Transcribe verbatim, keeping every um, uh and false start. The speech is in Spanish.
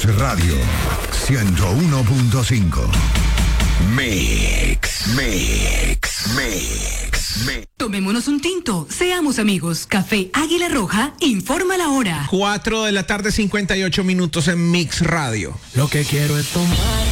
Radio ciento uno punto cinco. Mix, Mix, Mix, Mix. Tomémonos un tinto, seamos amigos. Café Águila Roja informa la hora. Cuatro de la tarde, cincuenta y ocho minutos en Mix Radio. Lo que quiero es tomar